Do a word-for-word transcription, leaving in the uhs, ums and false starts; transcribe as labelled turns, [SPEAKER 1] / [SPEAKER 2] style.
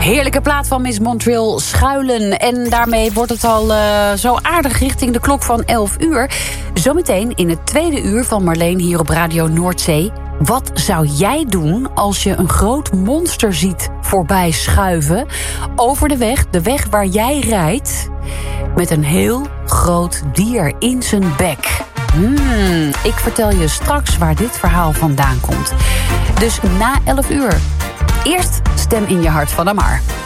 [SPEAKER 1] Heerlijke plaat van Miss Montreal, Schuilen. En daarmee wordt het al uh, zo aardig richting de klok van elf uur. Zometeen in het tweede uur van Marleen hier op Radio Noordzee. Wat zou jij doen als je een groot monster ziet voorbij schuiven over de weg, de weg waar jij rijdt, met een heel groot dier in zijn bek? Hmm, ik vertel je straks waar dit verhaal vandaan komt. Dus na elf uur. Eerst Stem in je hart van Amar.